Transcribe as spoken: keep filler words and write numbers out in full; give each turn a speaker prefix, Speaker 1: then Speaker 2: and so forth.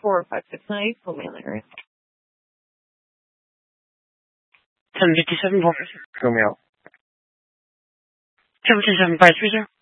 Speaker 1: four five six nine, full mailing area.
Speaker 2: seven fifty-seven, full mail. seven fifty-seven, price, please, sir.